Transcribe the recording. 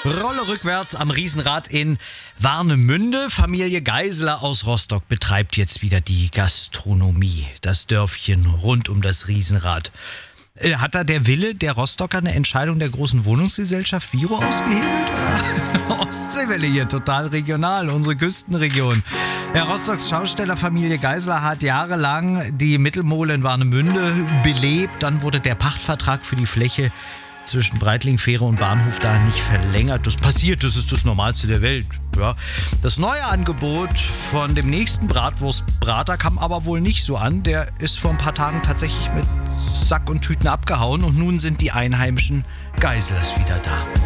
Rolle rückwärts am Riesenrad in Warnemünde. Familie Geisler aus Rostock betreibt jetzt wieder die Gastronomie. Das Dörfchen rund um das Riesenrad. Hat da der Wille der Rostocker eine Entscheidung der großen Wohnungsgesellschaft Viro ausgehebelt? Oder? Ostseewelle hier, total regional, unsere Küstenregion. Ja, Rostocks Schaustellerfamilie Geisler hat jahrelang die Mittelmole in Warnemünde belebt. Dann wurde der Pachtvertrag für die Fläche zwischen Breitling-Fähre und Bahnhof da nicht verlängert. Das passiert, das ist das Normalste der Welt. Ja. Das neue Angebot von dem nächsten Bratwurstbrater kam aber wohl nicht so an. Der ist vor ein paar Tagen tatsächlich mit Sack und Tüten abgehauen und nun sind die einheimischen Geislers wieder da.